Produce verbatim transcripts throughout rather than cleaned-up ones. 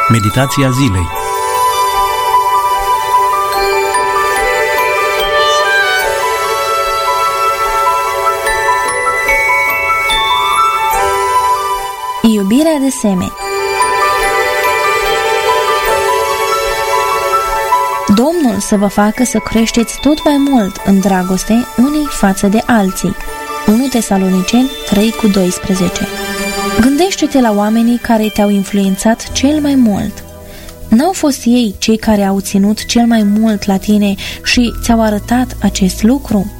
Meditația zilei. Iubirea de semeni. Domnul să vă facă să creșteți tot mai mult în dragoste unii față de alții. unu Tesaloniceni trei cu doisprezece. Gândește-te la oamenii care te-au influențat cel mai mult. N-au fost ei cei care au ținut cel mai mult la tine și ți-au arătat acest lucru?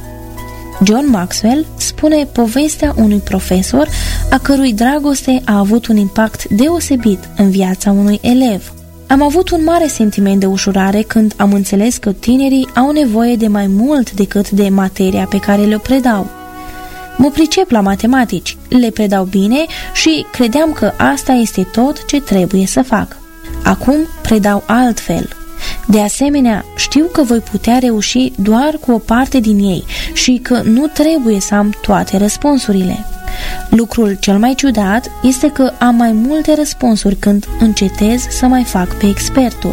John Maxwell spune povestea unui profesor a cărui dragoste a avut un impact deosebit în viața unui elev. Am avut un mare sentiment de ușurare când am înțeles că tinerii au nevoie de mai mult decât de materia pe care le-o predau. Mă pricep la matematici, le predau bine și credeam că asta este tot ce trebuie să fac. Acum predau altfel. De asemenea, știu că voi putea reuși doar cu o parte din ei și că nu trebuie să am toate răspunsurile. Lucrul cel mai ciudat este că am mai multe răspunsuri când încetez să mai fac pe expertul.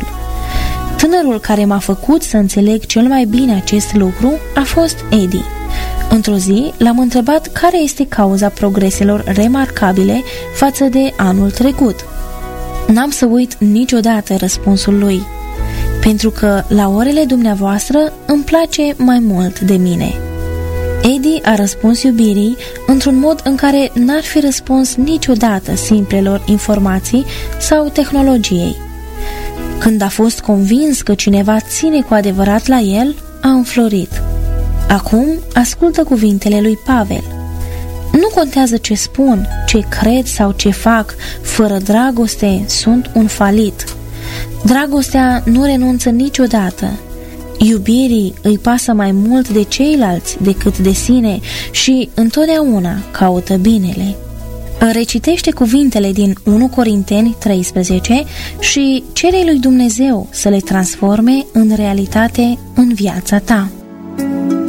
Tânărul care m-a făcut să înțeleg cel mai bine acest lucru a fost Eddie. Într-o zi l-am întrebat care este cauza progreselor remarcabile față de anul trecut. N-am să uit niciodată răspunsul lui. Pentru că la orele dumneavoastră îmi place mai mult de mine. Eddie a răspuns iubirii într-un mod în care n-ar fi răspuns niciodată simplelor informații sau tehnologiei. Când a fost convins că cineva ține cu adevărat la el, a înflorit. Acum ascultă cuvintele lui Pavel. Nu contează ce spun, ce cred sau ce fac, fără dragoste sunt un falit. Dragostea nu renunță niciodată. Iubirii îi pasă mai mult de ceilalți decât de sine și întotdeauna caută binele. Recitește cuvintele din unu Corinteni treisprezece și cere lui Dumnezeu să le transforme în realitate în viața ta.